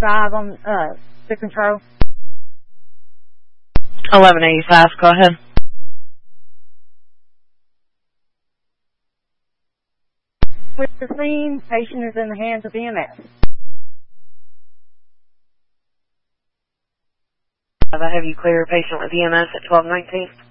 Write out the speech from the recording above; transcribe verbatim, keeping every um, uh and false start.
eighty-five on uh, the control. eleven eighty-five, go ahead. With the scene, patient is in the hands of E M S. I have you clear patient with E M S at twelve nineteen.